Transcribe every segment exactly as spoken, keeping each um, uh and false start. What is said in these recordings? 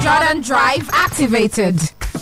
Jordan Drive activated.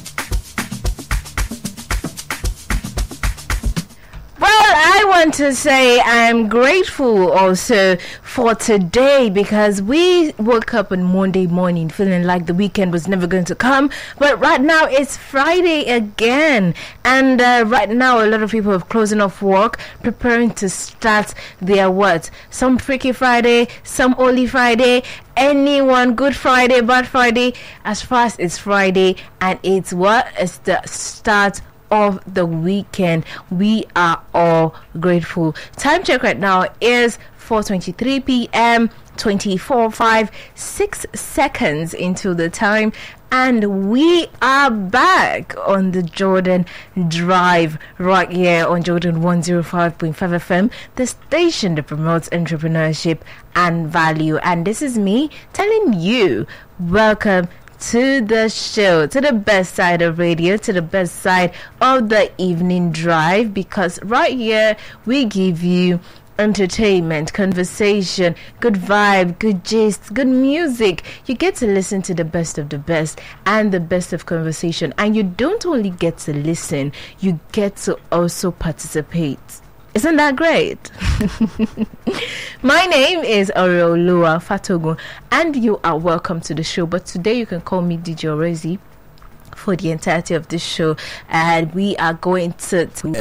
Well, I want to say I'm grateful also for today because we woke up on Monday morning feeling like the weekend was never going to come. But right now it's Friday again. And uh, right now a lot of people are closing off work, preparing to start their what? Some Freaky Friday, some Holy Friday, anyone, Good Friday, Bad Friday. As far as it's Friday and it's what? It's the start of the weekend. We are all grateful. Time check right now is four twenty-three p.m. twenty-four five six seconds into the time, and we are back on the Jordan Drive right here on Jordan one oh five point five F M, the station that promotes entrepreneurship and value. And this is me telling you welcome to the show, to the best side of radio, to the best side of the evening drive, because right here we give you entertainment, conversation, good vibe, good gist, good music. You get to listen to the best of the best and the best of conversation, and you don't only get to listen, you get to also participate. Isn't that great? My name is Oreoluwa Fatogun, and you are welcome to the show. But today you can call me D J Orezi for the entirety of this show, and we are going to, to